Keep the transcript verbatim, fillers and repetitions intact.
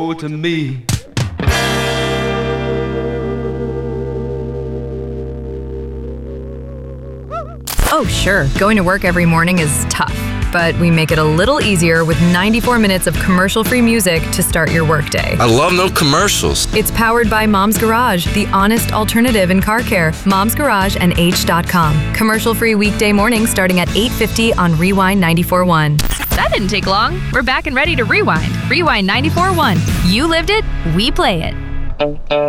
to me. Oh, sure, going to work every morning is tough, but we make it a little easier with ninety-four minutes of commercial-free music to start your workday. I love no commercials. It's powered by Mom's Garage, the honest alternative in car care. Mom's Garage and H dot com. Commercial-free weekday mornings starting at eight fifty on Rewind ninety-four point one. That didn't take long. We're back and ready to rewind. Rewind ninety-four point one. You lived it, we play it.